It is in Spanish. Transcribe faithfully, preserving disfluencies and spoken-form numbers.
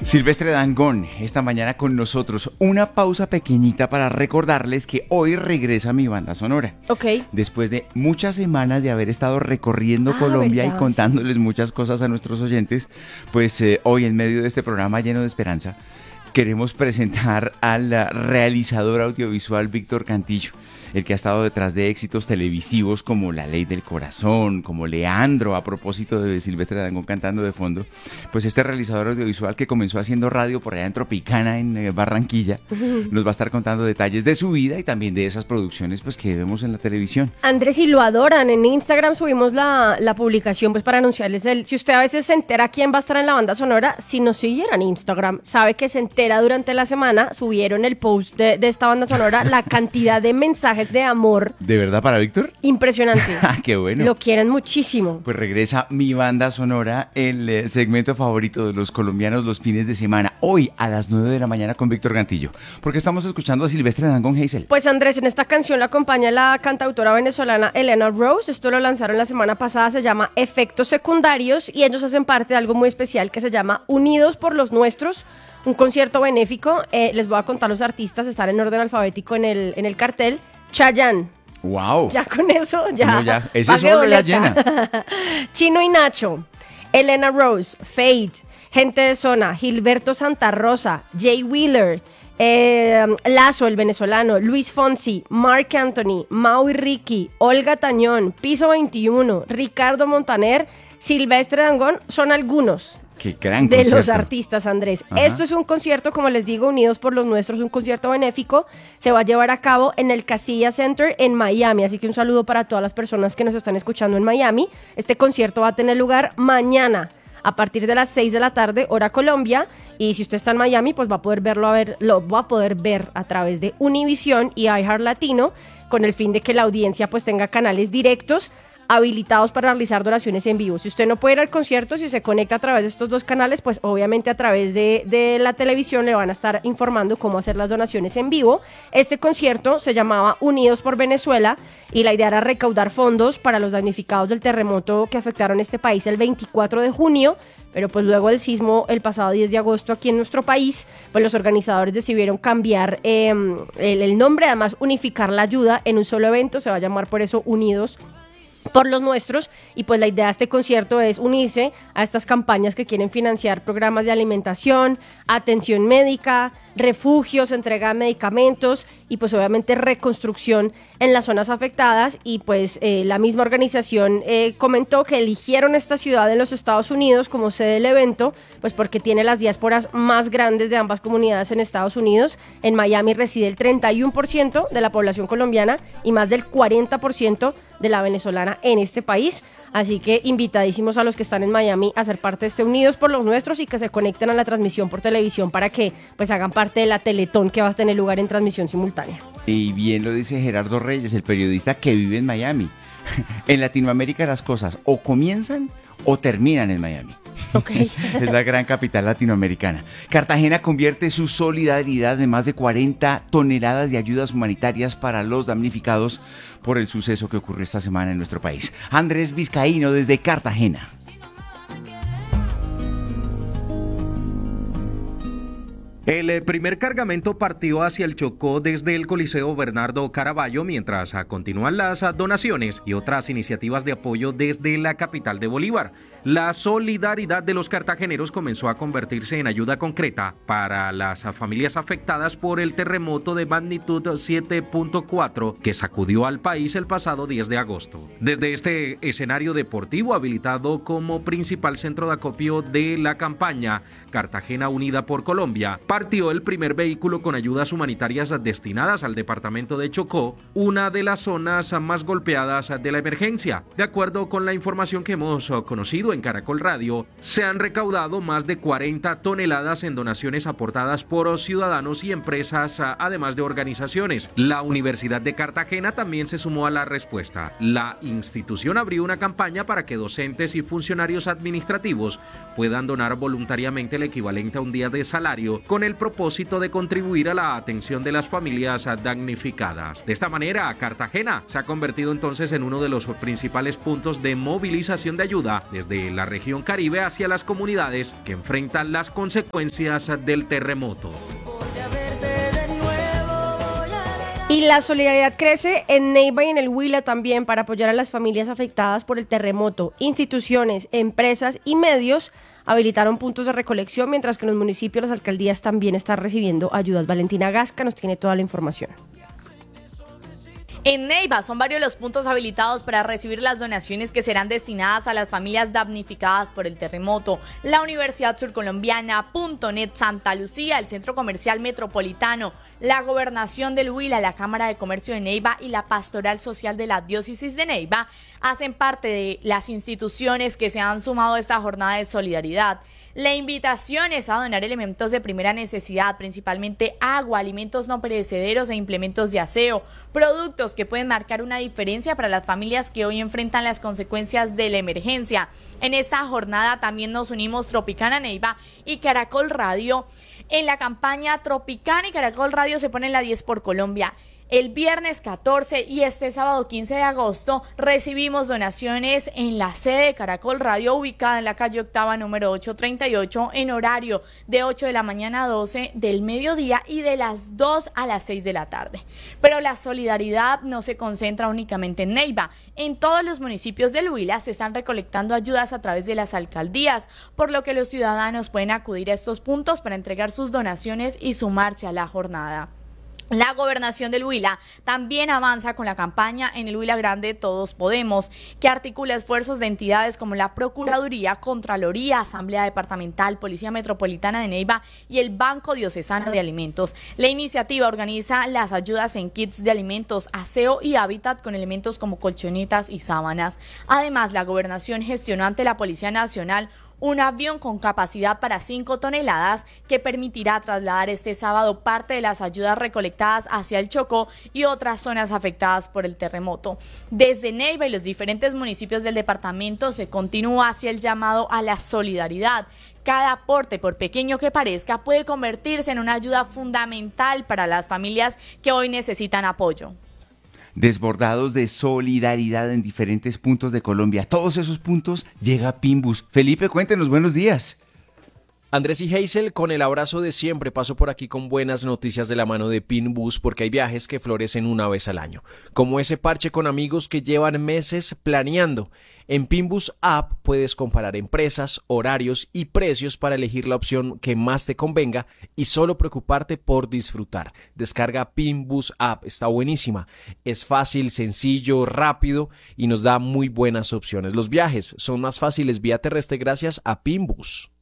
Silvestre Dangond, esta mañana con nosotros. Una pausa pequeñita para recordarles que hoy regresa mi banda sonora. Ok. Después de muchas semanas de haber estado recorriendo Ah, Colombia ¿verdad? y contándoles muchas cosas a nuestros oyentes, pues eh, hoy en medio de este programa lleno de esperanza, queremos presentar al uh, realizador audiovisual Víctor Cantillo, el que ha estado detrás de éxitos televisivos como La Ley del Corazón, como Leandro, a propósito de Silvestre Dangond cantando de fondo. Pues este realizador audiovisual que comenzó haciendo radio por allá en Tropicana, en eh, Barranquilla, uh-huh. nos va a estar contando detalles de su vida y también de esas producciones pues que vemos en la televisión. Andrés, y lo adoran. En Instagram subimos la, la publicación pues para anunciarles el... Si usted a veces se entera quién va a estar en la banda sonora, si nos siguieran en Instagram, sabe que se entera durante la semana, subieron el post de, de esta banda sonora, la cantidad de mensajes de amor. ¿De verdad para Víctor? Impresionante. ¡Qué bueno! Lo quieren muchísimo. Pues regresa Mi Banda Sonora, el eh, segmento favorito de los colombianos los fines de semana. Hoy a las nueve de la mañana con Víctor Cantillo. Porque estamos escuchando a Silvestre Dangond, Hazel. Pues Andrés, en esta canción la acompaña la cantautora venezolana Elena Rose. Esto lo lanzaron la semana pasada, se llama Efectos Secundarios y ellos hacen parte de algo muy especial que se llama Unidos por los Nuestros. Un concierto benéfico, eh, les voy a contar los artistas, están en orden alfabético en el, en el cartel. Chayanne. Wow. Ya con eso, ya. No, ya. Ese solo la llena. Chino y Nacho, Elena Rose, Fade, Gente de Zona, Gilberto Santa Rosa, Jay Wheeler, eh, Lazo, el venezolano, Luis Fonsi, Marc Anthony, Mau y Ricky, Olga Tañón, Piso veintiuno, Ricardo Montaner, Silvestre Dangond, son algunos. Qué gran de concierto. Los artistas, Andrés. Ajá. Esto es un concierto, como les digo, Unidos por los Nuestros, un concierto benéfico. Se va a llevar a cabo en el Casilla Center en Miami, así que un saludo para todas las personas que nos están escuchando en Miami. Este concierto va a tener lugar mañana a partir de las seis de la tarde, hora Colombia, y si usted está en Miami, pues va a poder verlo a ver, lo va a poder ver a través de Univision y iHeart Latino, con el fin de que la audiencia pues tenga canales directos habilitados para realizar donaciones en vivo. Si usted no puede ir al concierto, si se conecta a través de estos dos canales, pues obviamente a través de, de la televisión le van a estar informando cómo hacer las donaciones en vivo. Este concierto se llamaba Unidos por Venezuela y la idea era recaudar fondos para los damnificados del terremoto que afectaron este país el veinticuatro de junio, pero pues luego del sismo el pasado diez de agosto aquí en nuestro país, pues los organizadores decidieron cambiar eh, el, el nombre, además unificar la ayuda en un solo evento, se va a llamar por eso Unidos por los Nuestros, y pues la idea de este concierto es unirse a estas campañas que quieren financiar programas de alimentación, atención médica, refugios, entrega de medicamentos y pues obviamente reconstrucción en las zonas afectadas. Y pues eh, la misma organización eh, comentó que eligieron esta ciudad en los Estados Unidos como sede del evento, pues porque tiene las diásporas más grandes de ambas comunidades en Estados Unidos. En Miami reside el treinta y uno por ciento de la población colombiana y más del cuarenta por ciento de la venezolana en este país. Así que invitadísimos a los que están en Miami a ser parte de este Unidos por los Nuestros y que se conecten a la transmisión por televisión para que pues hagan parte de la Teletón que va a tener lugar en transmisión simultánea. Y bien lo dice Gerardo Reyes, el periodista que vive en Miami. En Latinoamérica las cosas o comienzan o terminan en Miami. Okay. Es la gran capital latinoamericana. Cartagena convierte su solidaridad de más de cuarenta toneladas de ayudas humanitarias para los damnificados por el suceso que ocurrió esta semana en nuestro país. Andrés Vizcaíno desde Cartagena. El primer cargamento partió hacia el Chocó desde el Coliseo Bernardo Caraballo, mientras continúan las donaciones y otras iniciativas de apoyo desde la capital de Bolívar. La solidaridad de los cartageneros comenzó a convertirse en ayuda concreta para las familias afectadas por el terremoto de magnitud siete punto cuatro que sacudió al país el pasado diez de agosto. Desde este escenario deportivo habilitado como principal centro de acopio de la campaña Cartagena Unida por Colombia, partió el primer vehículo con ayudas humanitarias destinadas al departamento de Chocó, una de las zonas más golpeadas de la emergencia. De acuerdo con la información que hemos conocido en Caracol Radio, se han recaudado más de cuarenta toneladas en donaciones aportadas por ciudadanos y empresas, además de organizaciones. La Universidad de Cartagena también se sumó a la respuesta. La institución abrió una campaña para que docentes y funcionarios administrativos puedan donar voluntariamente el equivalente a un día de salario, con el propósito de contribuir a la atención de las familias damnificadas. De esta manera, Cartagena se ha convertido entonces en uno de los principales puntos de movilización de ayuda desde de la región Caribe hacia las comunidades que enfrentan las consecuencias del terremoto. Y la solidaridad crece en Neiva y en el Huila también para apoyar a las familias afectadas por el terremoto. Instituciones, empresas y medios habilitaron puntos de recolección, mientras que en los municipios las alcaldías también están recibiendo ayudas. Valentina Gasca nos tiene toda la información. En Neiva son varios los puntos habilitados para recibir las donaciones que serán destinadas a las familias damnificadas por el terremoto. La Universidad Surcolombiana, Punto Net Santa Lucía, el Centro Comercial Metropolitano, la Gobernación del Huila, la Cámara de Comercio de Neiva y la Pastoral Social de la Diócesis de Neiva hacen parte de las instituciones que se han sumado a esta jornada de solidaridad. La invitación es a donar elementos de primera necesidad, principalmente agua, alimentos no perecederos e implementos de aseo, productos que pueden marcar una diferencia para las familias que hoy enfrentan las consecuencias de la emergencia. En esta jornada también nos unimos Tropicana Neiva y Caracol Radio. En la campaña Tropicana y Caracol Radio se ponen la diez por Colombia. El viernes catorce y este sábado quince de agosto recibimos donaciones en la sede de Caracol Radio, ubicada en la calle Octava número ochocientos treinta y ocho, en horario de ocho de la mañana a doce del mediodía y de las dos a las seis de la tarde. Pero la solidaridad no se concentra únicamente en Neiva. En todos los municipios del Huila se están recolectando ayudas a través de las alcaldías, por lo que los ciudadanos pueden acudir a estos puntos para entregar sus donaciones y sumarse a la jornada. La Gobernación del Huila también avanza con la campaña En el Huila Grande Todos Podemos, que articula esfuerzos de entidades como la Procuraduría, Contraloría, Asamblea Departamental, Policía Metropolitana de Neiva y el Banco Diocesano de Alimentos. La iniciativa organiza las ayudas en kits de alimentos, aseo y hábitat con elementos como colchonetas y sábanas. Además, la Gobernación gestionó ante la Policía Nacional un avión con capacidad para cinco toneladas que permitirá trasladar este sábado parte de las ayudas recolectadas hacia el Chocó y otras zonas afectadas por el terremoto. Desde Neiva y los diferentes municipios del departamento se continúa hacia el llamado a la solidaridad. Cada aporte, por pequeño que parezca, puede convertirse en una ayuda fundamental para las familias que hoy necesitan apoyo. Desbordados de solidaridad en diferentes puntos de Colombia. Todos esos puntos llega Pinbus. Felipe, cuéntenos, buenos días. Andrés y Hazel, con el abrazo de siempre, paso por aquí con buenas noticias de la mano de Pinbus, porque hay viajes que florecen una vez al año, como ese parche con amigos que llevan meses planeando. En Pinbus App puedes comparar empresas, horarios y precios para elegir la opción que más te convenga y solo preocuparte por disfrutar. Descarga Pinbus App, está buenísima. Es fácil, sencillo, rápido y nos da muy buenas opciones. Los viajes son más fáciles vía terrestre gracias a Pinbus.